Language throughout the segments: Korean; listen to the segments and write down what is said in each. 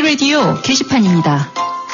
K-radio 게시판입니다.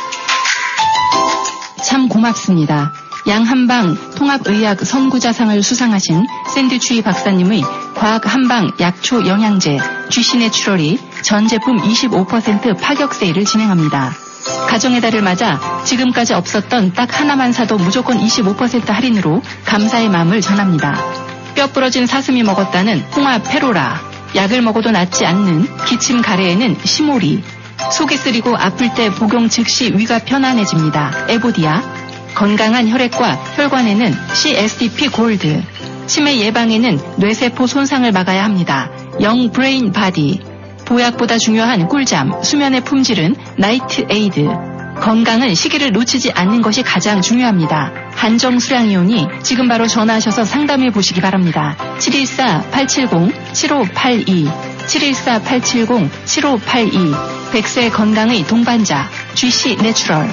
참 고맙습니다. 양한방 통합의학 선구자상을 수상하신 샌드추이 박사님의 과학 한방 약초 영양제 GC내추럴이 전 제품 25% 파격 세일을 진행합니다. 가정의 달을 맞아 지금까지 없었던 딱 하나만 사도 무조건 25% 할인으로 감사의 마음을 전합니다. 뼈 부러진 사슴이 먹었다는 홍합 페로라, 약을 먹어도 낫지 않는 기침 가래에는 시모리, 속이 쓰리고 아플 때 복용 즉시 위가 편안해집니다. 에보디아, 건강한 혈액과 혈관에는 CSDP 골드, 치매 예방에는 뇌세포 손상을 막아야 합니다. 영 브레인 바디, 보약보다 중요한 꿀잠, 수면의 품질은 나이트 에이드, 건강은 시기를 놓치지 않는 것이 가장 중요합니다. 한정 수량이오니 지금 바로 전화하셔서 상담해 보시기 바랍니다. 714-870-7582 714-870-7582 100세 건강의 동반자 GC내추럴.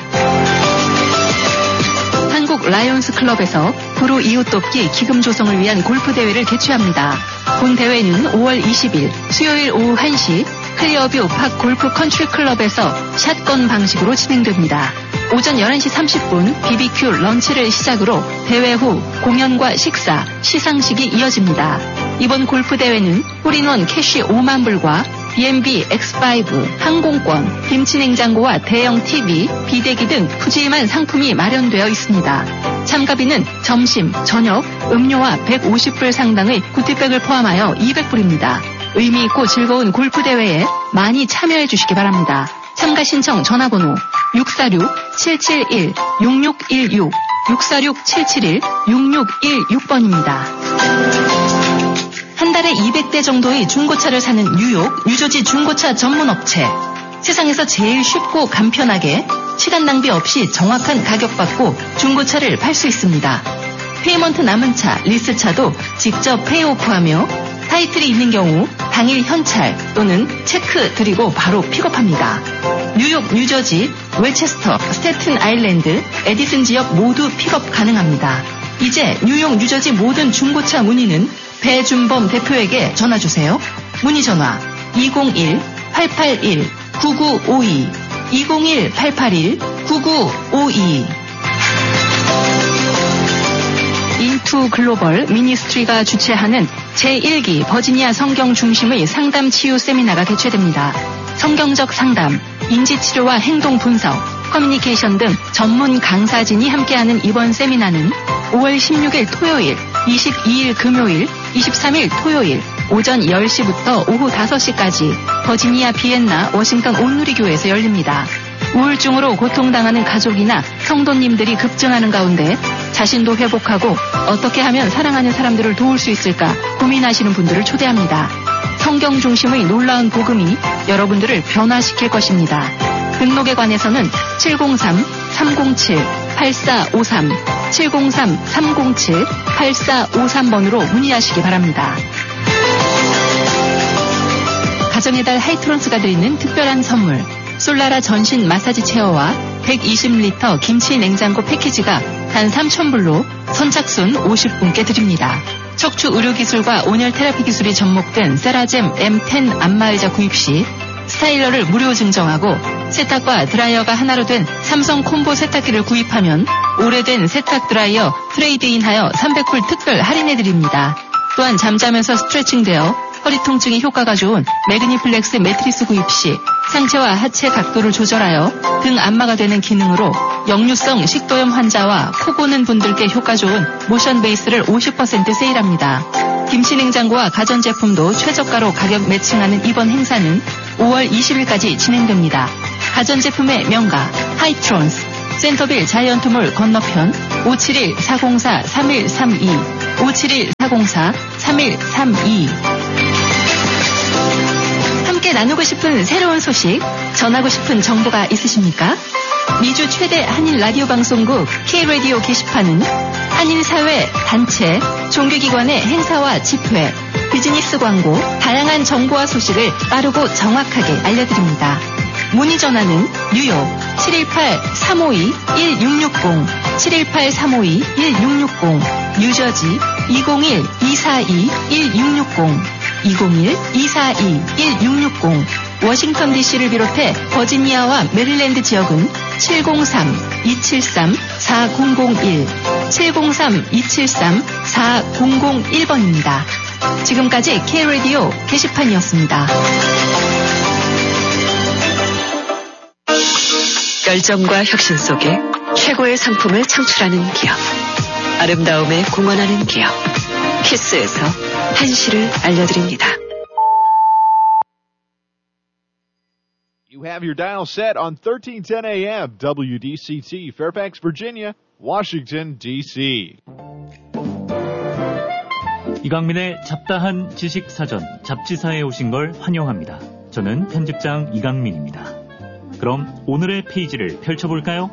한국 라이온스 클럽에서 프로 이웃 돕기 기금 조성을 위한 골프 대회를 개최합니다. 본 대회는 5월 20일 수요일 오후 1시 클리어뷰 팍 골프 컨트리 클럽에서 샷건 방식으로 진행됩니다. 오전 11시 30분 BBQ 런치를 시작으로 대회 후 공연과 식사, 시상식이 이어집니다. 이번 골프 대회는 홀인원 캐시 5만 불과 B&B X5, 항공권, 김치냉장고와 대형 TV, 비대기 등 푸짐한 상품이 마련되어 있습니다. 참가비는 점심, 저녁, 음료와 150불 상당의 구티백을 포함하여 200불입니다. 의미 있고 즐거운 골프 대회에 많이 참여해 주시기 바랍니다. 참가 신청 전화번호 646-771-6616, 646-771-6616번입니다. 한 달에 200대 정도의 중고차를 사는 뉴욕 유조지 중고차 전문업체. 세상에서 제일 쉽고 간편하게 시간 낭비 없이 정확한 가격 받고 중고차를 팔 수 있습니다. 페이먼트 남은 차, 리스차도 직접 페이오프하며 타이틀이 있는 경우 당일 현찰 또는 체크 드리고 바로 픽업합니다. 뉴욕, 뉴저지, 웨체스터, 스태튼 아일랜드, 에디슨 지역 모두 픽업 가능합니다. 이제 뉴욕, 뉴저지 모든 중고차 문의는 배준범 대표에게 전화주세요. 문의 전화 201-881-9952 201-881-9952. 인투 글로벌 미니스트리가 주최하는 제1기 버지니아 성경 중심의 상담 치유 세미나가 개최됩니다. 성경적 상담, 인지치료와 행동 분석, 커뮤니케이션 등 전문 강사진이 함께하는 이번 세미나는 5월 16일 토요일, 22일 금요일, 23일 토요일 오전 10시부터 오후 5시까지 버지니아 비엔나 워싱턴 온누리교회에서 열립니다. 우울증으로 고통당하는 가족이나 성도님들이 급증하는 가운데 자신도 회복하고 어떻게 하면 사랑하는 사람들을 도울 수 있을까 고민하시는 분들을 초대합니다. 성경 중심의 놀라운 복음이 여러분들을 변화시킬 것입니다. 등록에 관해서는 703-307-8453 703-307-8453번으로 문의하시기 바랍니다. 가정의 달 하이트론스가 드리는 특별한 선물, 솔라라 전신 마사지 체어와 120리터 김치 냉장고 패키지가 단 3,000불로 선착순 50분께 드립니다. 척추 의료기술과 온열 테라피 기술이 접목된 세라젬 M10 안마의자 구입 시 스타일러를 무료 증정하고 세탁과 드라이어가 하나로 된 삼성 콤보 세탁기를 구입하면 오래된 세탁 드라이어 트레이드인하여 300불 특별 할인해드립니다. 또한 잠자면서 스트레칭되어 허리 통증에 효과가 좋은 매그니플렉스 매트리스 구입 시 상체와 하체 각도를 조절하여 등 안마가 되는 기능으로 역류성 식도염 환자와 코 고는 분들께 효과 좋은 모션 베이스를 50% 세일합니다. 김치냉장고와 가전제품도 최저가로 가격 매칭하는 이번 행사는 5월 20일까지 진행됩니다. 가전제품의 명가 하이트론스, 센터빌 자이언트몰 건너편 571-404-3132 571-404-3132. 함께 나누고 싶은 새로운 소식, 전하고 싶은 정보가 있으십니까? 미주 최대 한인 라디오 방송국 K-radio 게시판은 한인사회, 단체, 종교기관의 행사와 집회, 비즈니스 광고, 다양한 정보와 소식을 빠르고 정확하게 알려드립니다. 문의 전화는 뉴욕 718-352-1660, 718-352-1660, 뉴저지 201-242-1660, 201-242-1660, 워싱턴 DC를 비롯해 버지니아와 메릴랜드 지역은 703-273-4001, 703-273-4001번입니다. 지금까지 K-라디오 게시판이었습니다. 열정과 혁신 속에 최고의 상품을 창출하는 기업. 아름다움에 공헌하는 기업. 키스에서 한시를 알려드립니다. You have your dial set on 1310 AM WDCT, Fairfax, Virginia, Washington, D.C. 이강민의 잡다한 지식사전, 잡지사에 오신 걸 환영합니다. 저는 편집장 이강민입니다. 그럼 오늘의 페이지를 펼쳐볼까요?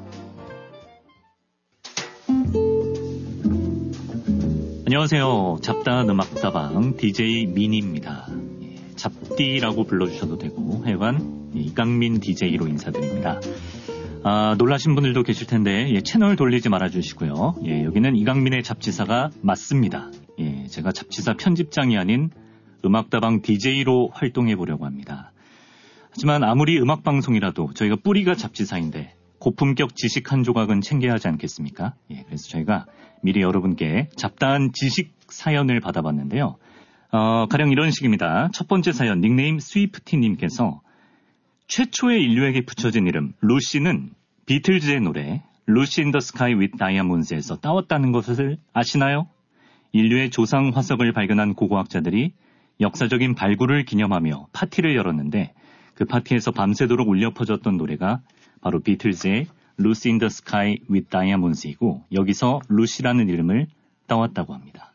안녕하세요. 잡다한 음악다방 DJ 민입니다. 잡디라고 불러주셔도 되고 하여간 이강민 DJ로 인사드립니다. 놀라신 분들도 계실 텐데 채널 돌리지 말아주시고요. 여기는 이강민의 잡지사가 맞습니다. 제가 잡지사 편집장이 아닌 음악다방 DJ로 활동해보려고 합니다. 하지만 아무리 음악방송이라도 저희가 뿌리가 잡지사인데 고품격 지식 한 조각은 챙겨야 하지 않겠습니까? 그래서 저희가 미리 여러분께 잡다한 지식 사연을 받아봤는데요. 가령 이런 식입니다. 첫 번째 사연, 닉네임 스위프티님께서 최초의 인류에게 붙여진 이름 루시는 비틀즈의 노래 루시 인 더 스카이 윗 다이아몬드에서 따왔다는 것을 아시나요? 인류의 조상 화석을 발견한 고고학자들이 역사적인 발굴을 기념하며 파티를 열었는데 그 파티에서 밤새도록 울려 퍼졌던 노래가 바로 비틀즈의 루시 인 더 스카이 윗 다이아몬드이고 여기서 루시라는 이름을 따왔다고 합니다.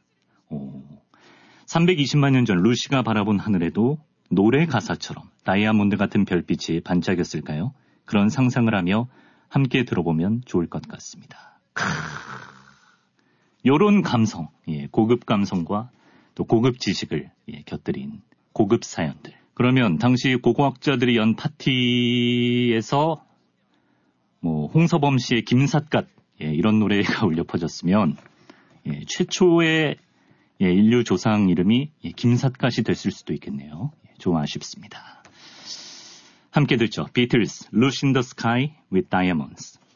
320만 년 전 루시가 바라본 하늘에도 노래 가사처럼 다이아몬드 같은 별빛이 반짝였을까요? 그런 상상을 하며 함께 들어보면 좋을 것 같습니다. 요런 감성, 고급 감성과 또 고급 지식을 곁들인 고급 사연들. 그러면 당시 고고학자들이 연 파티에서 홍서범 씨의 김삿갓 이런 노래가 울려 퍼졌으면 최초의 인류 조상 이름이 김삿갓이 됐을 수도 있겠네요. 좀 아쉽습니다. 함께 듣죠. 비틀즈, Lucy in the Sky with Diamonds.